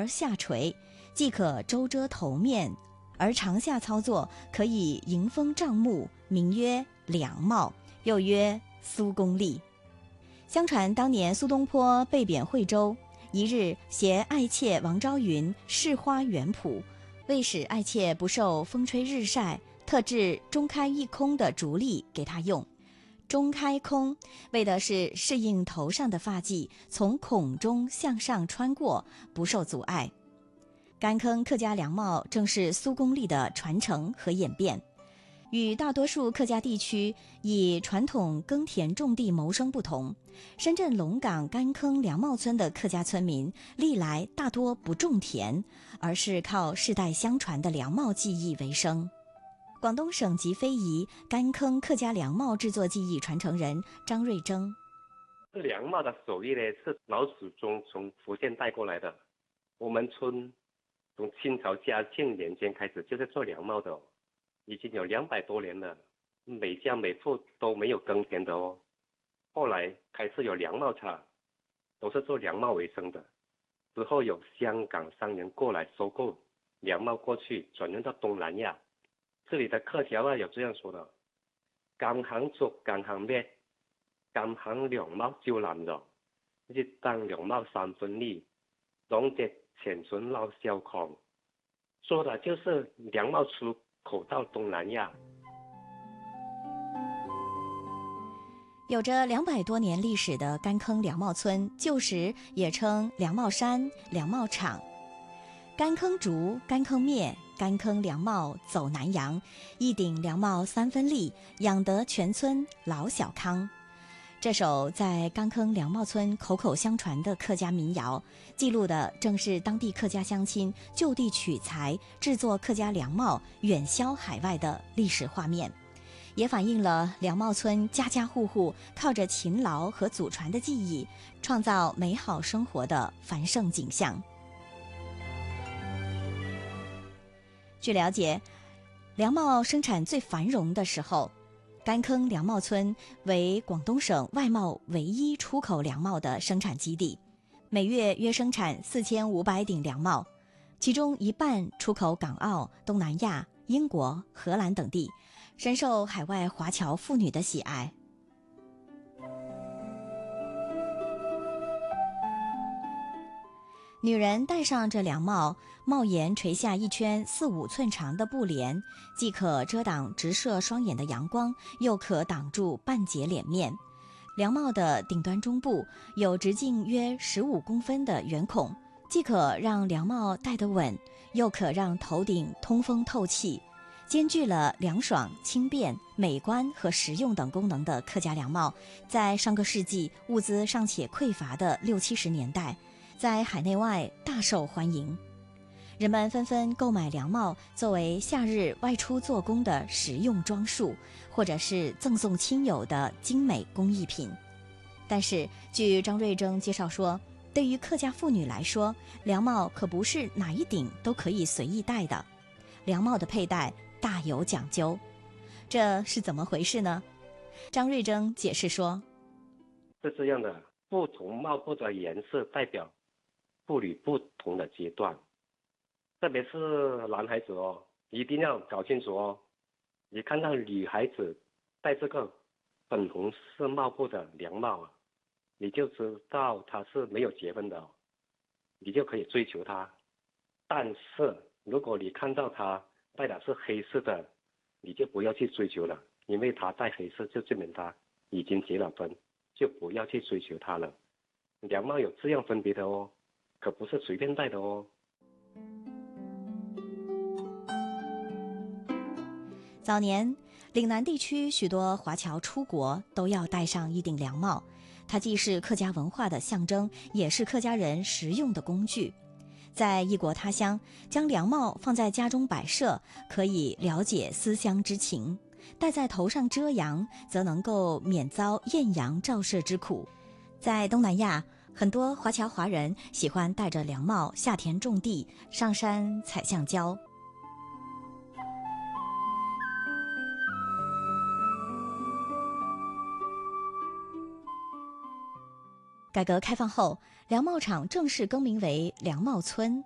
而下垂，既可周遮头面，而长下操作可以迎风障目，名曰凉帽，又曰苏公笠。相传当年苏东坡被贬惠州，一日携爱妾王昭云试花园圃，为使爱妾不受风吹日晒，特制中开一空的竹笠给她用。中开空为的是适应头上的发髻从孔中向上穿过，不受阻碍。干坑客家凉帽正是苏公笠的传承和演变。与大多数客家地区以传统耕田种地谋生不同，深圳龙岗干坑凉帽村的客家村民历来大多不种田，而是靠世代相传的凉帽技艺为生。广东省籍非遗干坑客家凉帽制作技艺传承人张瑞征。 凉帽的手艺呢，是老祖宗从福建带过来的。我们村从清朝嘉庆年间开始就是做凉帽的已经有200多年了，每家每户都没有耕田的哦。后来开始有凉帽厂，都是做凉帽为生的。之后有香港商人过来收购凉帽，过去转运到东南亚。这里的客家话有这样说的：甘行竹甘行咩，甘行凉帽照南咗，一当凉帽3分利，龙节浅纯老小康。说的就是凉帽出口到东南亚。 有着200多年历史的干坑凉帽村，旧时也称凉帽山、凉帽场。干坑竹、干坑篾、干坑凉帽走南洋，一顶凉帽3分利，养得全村老小康。这首在干坑凉帽村口口相传的客家民谣，记录的正是当地客家乡亲就地取材制作客家凉帽远销海外的历史画面，也反映了凉帽村家家户户靠着勤劳和祖传的技艺，创造美好生活的繁盛景象。据了解，凉帽生产最繁荣的时候，干坑凉帽村为广东省外贸唯一出口凉帽的生产基地，每月约生产4500顶凉帽，其中一半出口港澳、东南亚、英国、荷兰等地，深受海外华侨妇女的喜爱。女人戴上这凉帽，帽檐垂下一圈4、5寸长的布帘，既可遮挡直射双眼的阳光，又可挡住半截脸面。凉帽的顶端中部有直径约15公分的圆孔，既可让凉帽戴得稳，又可让头顶通风透气。兼具了凉爽、轻便、美观和实用等功能的客家凉帽，在上个世纪物资尚且匮乏的60、70年代，在海内外大受欢迎。人们纷纷购买凉帽作为夏日外出做工的实用装束，或者是赠送亲友的精美工艺品。但是据张瑞征介绍说，对于客家妇女来说，凉帽可不是哪一顶都可以随意戴的，凉帽的佩戴大有讲究。这是怎么回事呢？张瑞征解释说， 是这样的，不同帽布的颜色代表妇女不同的阶段，特别是男孩子哦，一定要搞清楚哦。你看到女孩子戴这个粉红色帽布的凉帽啊，你就知道她是没有结婚的哦，你就可以追求她。但是如果你看到她戴的是黑色的，你就不要去追求了，因为她戴黑色就证明她已经结了婚，就不要去追求她了。凉帽有这样分别的哦，可不是随便戴的哦。 早年岭南地区许多华侨出国都要戴上一顶凉帽，它既是客家文化的象征，也是客家人实用的工具。在异国他乡，将凉帽放在家中摆设，可以了解思乡之情；戴在头上遮阳，则能够免遭艳阳照射之苦。在东南亚，很多华侨华人喜欢戴着凉帽下田种地、上山采橡胶。改革开放后，凉帽厂正式更名为凉帽村。